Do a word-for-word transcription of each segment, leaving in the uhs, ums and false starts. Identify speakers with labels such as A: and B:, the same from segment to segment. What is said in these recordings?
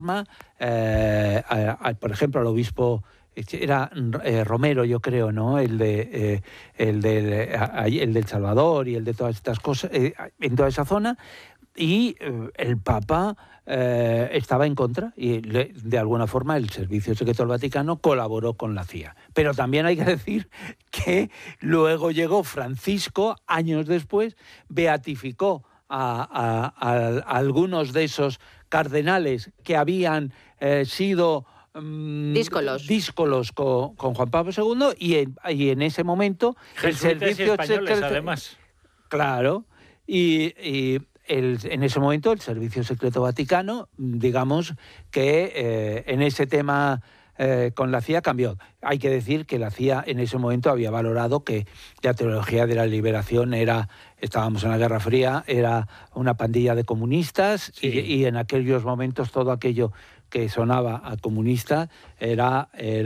A: Eh, a, a, por ejemplo, al obispo era eh, Romero, yo creo, ¿no? El de eh, el del a, el del Salvador y el de todas estas cosas eh, en toda esa zona, y eh, el Papa eh, estaba en contra y le, de alguna forma el Servicio Secreto del Vaticano colaboró con la C I A. Pero también hay que decir que luego llegó Francisco, años después, beatificó a, a, a, a algunos de esos cardenales que habían eh, sido um,
B: díscolos,
A: díscolos con, con Juan Pablo segundo, y en, y en ese momento
C: Jesuitas
A: el servicio
C: españoles,
A: secreto,
C: además.
A: Claro, y, y el, en ese momento el Servicio Secreto Vaticano, digamos que eh, en ese tema eh, con la C I A cambió. Hay que decir que la C I A en ese momento había valorado que la teología de la liberación era, estábamos en la Guerra Fría, era una pandilla de comunistas, sí. y, y en aquellos momentos todo aquello que sonaba a comunista era,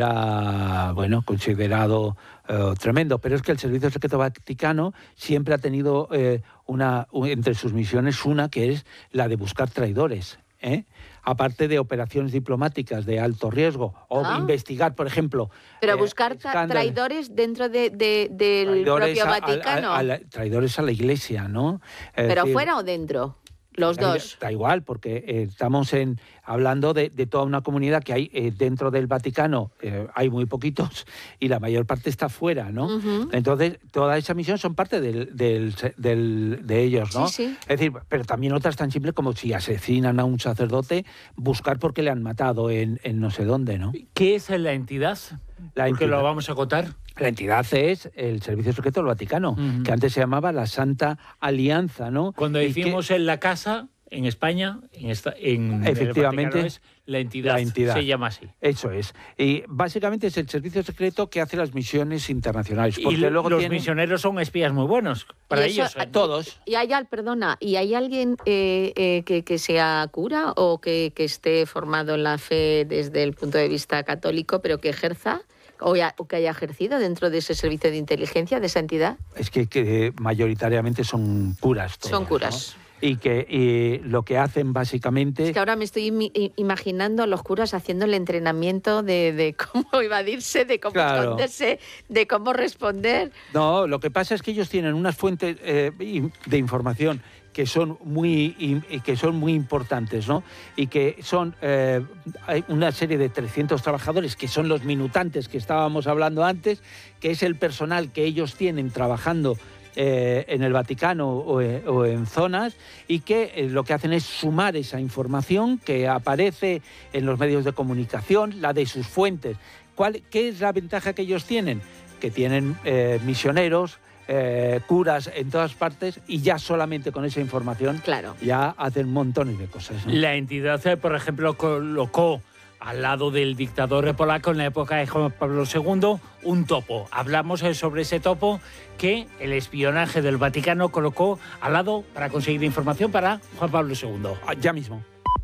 A: era bueno, considerado eh, tremendo. Pero es que el Servicio Secreto Vaticano siempre ha tenido eh, una, entre sus misiones una que es la de buscar traidores, ¿eh? Aparte de operaciones diplomáticas de alto riesgo, o ah. investigar, por ejemplo...
B: Pero eh, buscar escándalos. traidores dentro de, de, del
A: traidores
B: propio
A: a,
B: Vaticano.
A: A, a, a la, traidores a la Iglesia, ¿no?
B: Es ¿Pero decir, fuera o dentro? Los
A: da,
B: dos.
A: Da igual, porque eh, estamos en, hablando de, de toda una comunidad que hay eh, dentro del Vaticano, eh, hay muy poquitos, y la mayor parte está fuera, ¿no? Uh-huh. Entonces, toda esa misión son parte del, del, del, de ellos, ¿no?
B: Sí, sí.
A: Es decir, pero también otras tan simples como si asesinan a un sacerdote, buscar por qué le han matado en, en no sé dónde, ¿no?
C: ¿Qué es la entidad?
A: La
C: Porque lo vamos a contar.
A: La entidad es el Servicio Secreto del Vaticano, uh-huh. que antes se llamaba la Santa Alianza, ¿no?
C: Cuando decimos que... en la casa, en España, en, esta, en
A: efectivamente,
C: el es la entidad,
A: la entidad,
C: se llama así.
A: Eso es. Y básicamente es el Servicio Secreto que hace las misiones internacionales. Porque
C: y
A: luego
C: los
A: tienen...
C: misioneros son espías muy buenos, para
B: eso,
C: ellos. ¿eh?
A: Todos.
B: Y hay, perdona, ¿y hay alguien eh, eh, que, que sea cura o que, que esté formado en la fe desde el punto de vista católico, pero que ejerza? O, ya, o que haya ejercido dentro de ese servicio de inteligencia, de esa entidad?
A: Es que, que mayoritariamente son curas. Todos,
B: son curas.
A: ¿no? Y que y lo que hacen básicamente...
B: Es que ahora me estoy im- imaginando a los curas haciendo el entrenamiento de, de cómo evadirse, de cómo
A: claro.
B: esconderse, de cómo responder.
A: No, lo que pasa es que ellos tienen unas fuentes eh, de información que son muy que son muy importantes, ¿no? Y que son eh, hay una serie de trescientos trabajadores que son los minutantes que estábamos hablando antes, que es el personal que ellos tienen trabajando eh, en el Vaticano o, eh, o en zonas, y que eh, lo que hacen es sumar esa información que aparece en los medios de comunicación, la de sus fuentes. ¿Cuál, qué es la ventaja que ellos tienen? Que tienen eh, misioneros, Eh, curas en todas partes, y ya solamente con esa información
B: claro.
A: ya hacen montones de cosas, ¿no?
C: La entidad, por ejemplo, colocó al lado del dictador polaco en la época de Juan Pablo segundo un topo. Hablamos sobre ese topo que el espionaje del Vaticano colocó al lado para conseguir información para Juan Pablo segundo.
A: Ya mismo.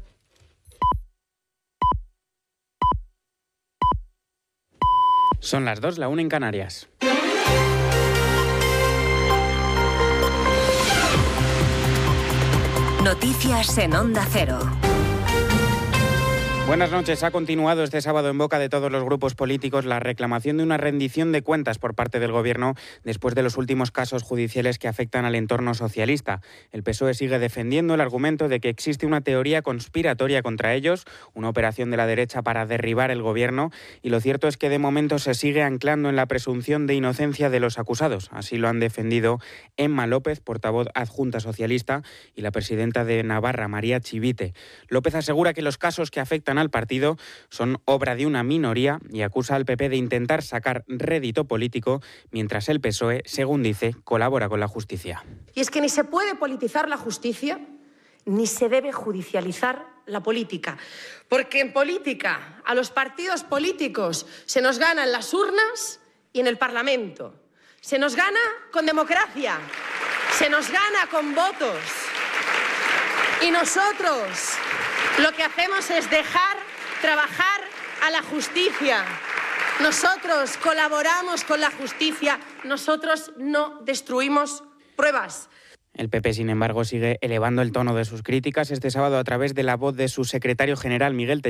D: Son las dos, la una en Canarias.
E: Noticias en Onda Cero.
D: Buenas noches. Ha continuado este sábado en boca de todos los grupos políticos la reclamación de una rendición de cuentas por parte del Gobierno después de los últimos casos judiciales que afectan al entorno socialista. El P S O E sigue defendiendo el argumento de que existe una teoría conspiratoria contra ellos, una operación de la derecha para derribar el Gobierno, y lo cierto es que de momento se sigue anclando en la presunción de inocencia de los acusados. Así lo han defendido Emma López, portavoz adjunta socialista, y la presidenta de Navarra, María Chivite. López asegura que los casos que afectan a al partido son obra de una minoría y acusa al P P de intentar sacar rédito político, mientras el P S O E, según dice, colabora con la justicia.
F: Y es que ni se puede politizar la justicia, ni se debe judicializar la política. Porque en política a los partidos políticos se nos gana en las urnas y en el Parlamento. Se nos gana con democracia, se nos gana con votos. Y nosotros lo que hacemos es dejar trabajar a la justicia. Nosotros colaboramos con la justicia, nosotros no destruimos pruebas.
D: El P P, sin embargo, sigue elevando el tono de sus críticas este sábado a través de la voz de su secretario general, Miguel Tellez.